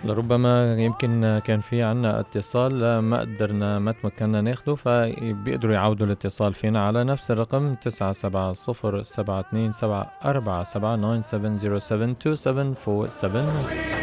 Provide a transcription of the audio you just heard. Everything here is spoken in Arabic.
لربما يمكن كان في عنا اتصال ما تمكنا ناخده، فبيقدروا يعودوا الاتصال فينا على نفس الرقم 970 7274 77 07 27